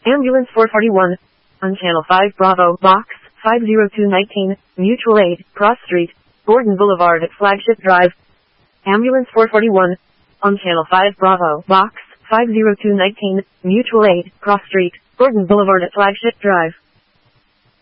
Ambulance 441. On Channel 5 Bravo, Box 50219, Mutual Aid, Cross Street, Gordon Boulevard at Flagship Drive. Ambulance 441. On Channel 5 Bravo, Box 50219, Mutual Aid, Cross Street, Gordon Boulevard at Flagship Drive.